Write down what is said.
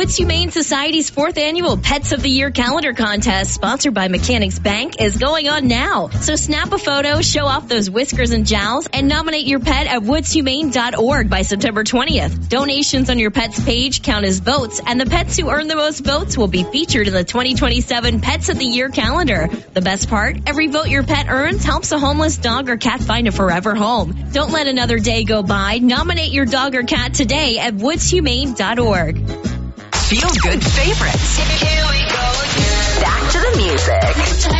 Woods Humane Society's 4th annual Pets of the Year calendar contest, sponsored by Mechanics Bank, is going on now. So snap a photo, show off those whiskers and jowls, and nominate your pet at woodshumane.org by September 20th. Donations on your pet's page count as votes, and the pets who earn the most votes will be featured in the 2027 Pets of the Year calendar. The best part? Every vote your pet earns helps a homeless dog or cat find a forever home. Don't let another day go by. Nominate your dog or cat today at woodshumane.org. Feel good favorites. Here we go again. Back to the music.